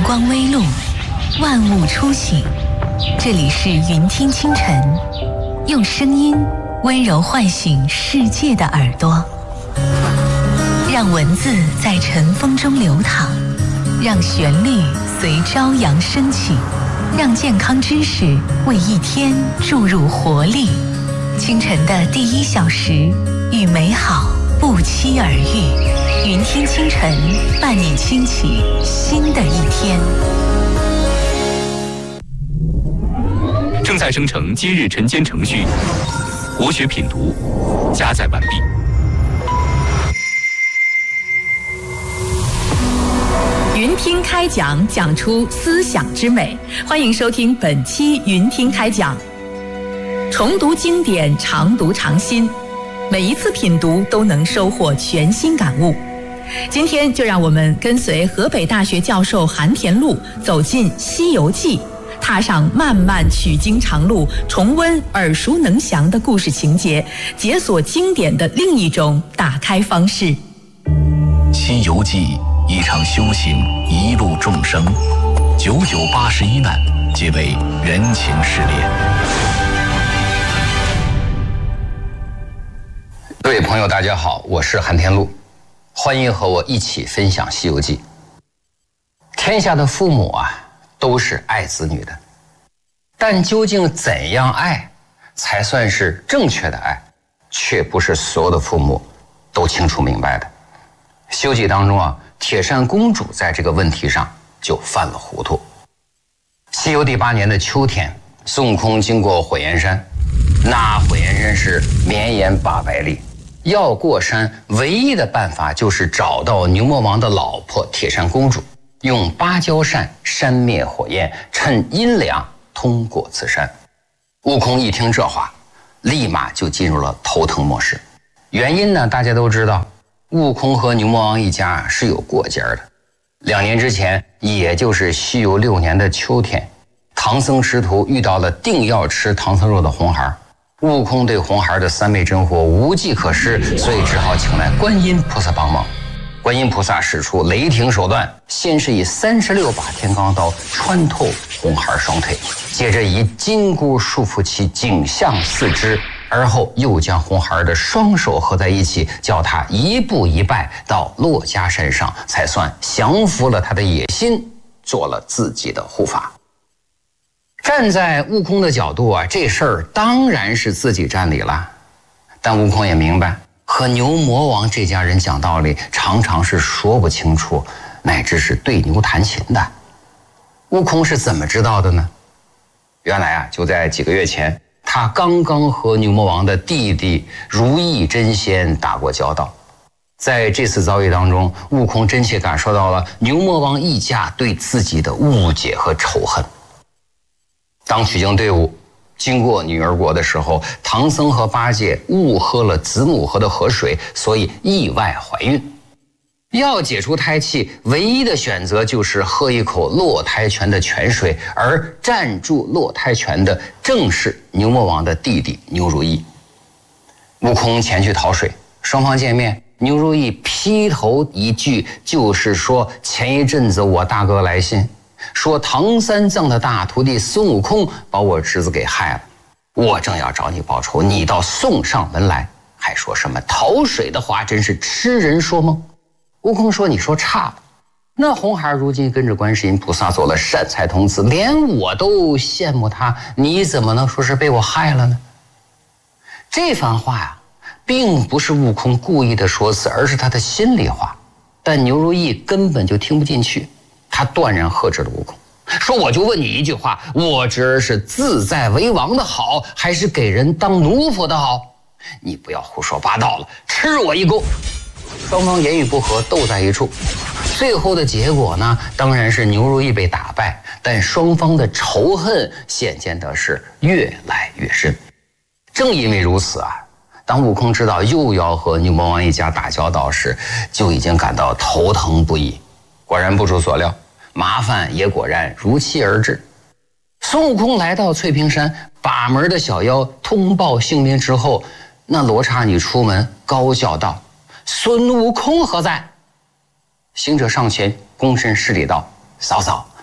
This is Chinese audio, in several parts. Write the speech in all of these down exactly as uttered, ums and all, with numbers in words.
光微露，万物初醒。这里是云听清晨，用声音温柔唤醒世界的耳朵，让文字在尘风中流淌，让旋律随朝阳升起，让健康知识为一天注入活力。清晨的第一小时，与美好不期而遇。云听清晨，伴你轻启新的一天。 正在生成今日晨间程序，国学品读加载完毕。 云听开讲，讲出思想之美。欢迎收听本期云听开讲。重读经典，常读常新，每一次品读都能收获全新感悟。今天就让我们跟随河北大学教授韩田禄走进《西游记》，踏上漫漫取经长路，重温耳熟能详的故事情节，解锁经典的另一种打开方式。 《西游记》一场修行，一路众生，九九八十一难，皆为人情试炼。 各位朋友大家好，我是韩田禄，欢迎和我一起分享《西游记》。天下的父母啊，都是爱子女的，但究竟怎样爱才算是正确的爱，却不是所有的父母都清楚明白的。《西游记》当中啊，铁扇公主在这个问题上就犯了糊涂。西游第八年的秋天，孙悟空经过火焰山，那火焰山是绵延八百里，要过山唯一的办法就是找到牛魔王的老婆铁扇公主，用芭蕉扇扇灭火焰，趁阴凉通过此山。悟空一听这话，立马就进入了头疼模式。原因呢，大家都知道，悟空和牛魔王一家是有过节的。两年之前，也就是西游六年的秋天，唐僧师徒遇到了定要吃唐僧肉的红孩。悟空对红孩的三昧真火无计可施，所以只好请来观音菩萨帮忙。观音菩萨使出雷霆手段，先是以三十六把天罡刀穿透红孩双腿，接着以金箍束缚其颈项四肢，而后又将红孩的双手合在一起，叫他一步一拜到珞珈山上，才算降服了他的野心，做了自己的护法。站在悟空的角度啊，这事儿当然是自己占理了。但悟空也明白，和牛魔王这家人讲道理常常是说不清楚，乃至是对牛弹琴的。悟空是怎么知道的呢？原来啊，就在几个月前，他刚刚和牛魔王的弟弟如意真仙打过交道。在这次遭遇当中，悟空真切感受到了牛魔王一家对自己的误解和仇恨。当取经队伍经过女儿国的时候，唐僧和八戒误喝了子母河的河水，所以意外怀孕。要解除胎气，唯一的选择就是喝一口落胎泉的泉水，而站住落胎泉的正是牛魔王的弟弟牛如意。悟空前去讨水，双方见面，牛如意劈头一句就是说，前一阵子我大哥来信，说唐三藏的大徒弟孙悟空把我侄子给害了，我正要找你报仇，你倒送上门来，还说什么讨水的话，真是痴人说梦。悟空说，你说差了，那红孩如今跟着观世音菩萨做了善财童子，连我都羡慕他，你怎么能说是被我害了呢？这番话呀，并不是悟空故意的说辞，而是他的心里话，但牛如意根本就听不进去。他断然呵斥了悟空，说，我就问你一句话，我侄儿是自在为王的好，还是给人当奴仆的好？你不要胡说八道了，吃我一钩。双方言语不合，斗在一处。最后的结果呢，当然是牛如意被打败，但双方的仇恨显见的是越来越深。正因为如此啊，当悟空知道又要和牛魔王一家打交道时，就已经感到头疼不已。果然不出所料，麻烦也果然如期而至。孙悟空来到翠屏山，把门的小妖通报姓名之后，那罗刹女出门高叫道，孙悟空何在？行者上前躬身施礼道，嫂嫂，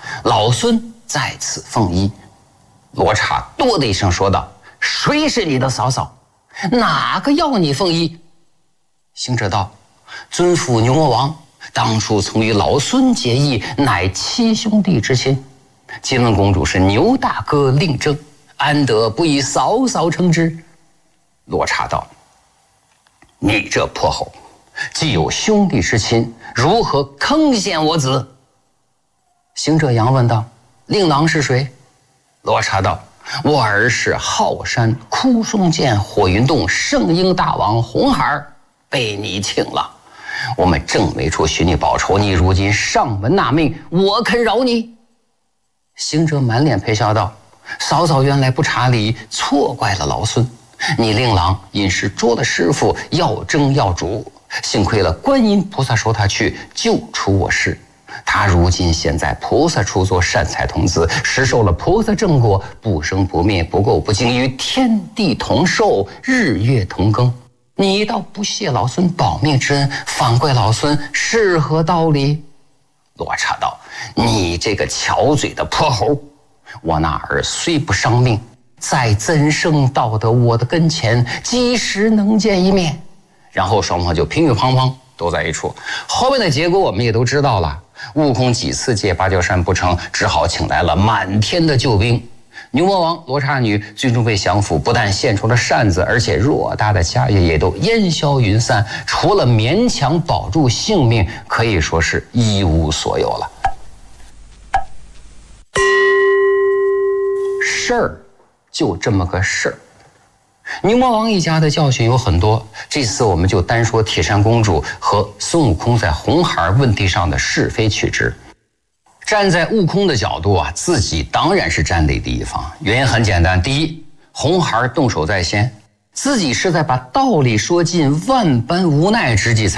老孙在此奉医。罗刹哆的一声说道：“谁是你的嫂嫂？哪个要你奉医？”行者道：“尊父牛魔王当初曾与老孙结义，乃七兄弟之亲。今闻公主是牛大哥令正，安得不以嫂嫂称之？”罗刹道：“你这泼猴，既有兄弟之亲，如何坑陷我子？”行者佯问道：“令郎是谁？”罗刹道：“我儿是浩山枯松涧火云洞圣婴大王红孩，被你请了。我们正没处寻你报仇，你如今上门纳命，我肯饶你。”行者满脸陪笑道：“嫂嫂原来不查理，错怪了老孙。你令郎因是捉了师傅，要蒸要煮，幸亏了观音菩萨收他去，救出我师。他如今现在菩萨处做善财童子，实受了菩萨正果，不生不灭，不垢不净，与天地同寿，日月同庚。你倒不谢老孙保命之恩，反怪老孙是何道理？”罗刹道：“你这个巧嘴的泼猴，我那儿虽不伤命，在怎生到得我的跟前，几时能见一面？”然后双方就乒乒乓乓都在一处。后面的结果我们也都知道了。悟空几次借芭蕉扇不成，只好请来了满天的救兵。牛魔王、罗刹女最终被降服，不但献出了扇子，而且偌大的家业也都烟消云散，除了勉强保住性命，可以说是一无所有了。事儿就这么个事儿。牛魔王一家的教训有很多，这次我们就单说铁扇公主和孙悟空在红孩问题上的是非曲直。站在悟空的角度啊，自己当然是占理的一方，原因很简单：第一，红孩动手在先，自己是在把道理说尽，万般无奈之际才